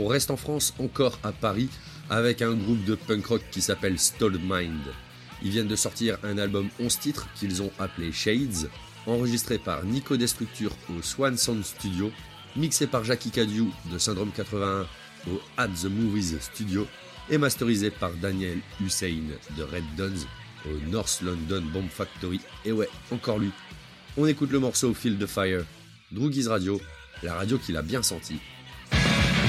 reste en France, encore à Paris, avec un groupe de punk rock qui s'appelle Stalled Mind. Ils viennent de sortir un album 11 titres qu'ils ont appelé Shades, enregistré par Nico Destructure au Swan Sound Studio, mixé par Jackie Cadieux de Syndrome 81 au At the Movies Studio et masterisé par Daniel Hussein de Red Dawns au North London Bomb Factory. Et ouais, encore lui. On écoute le morceau Feel the Fire, Droogies Radio, la radio qu'il a bien senti.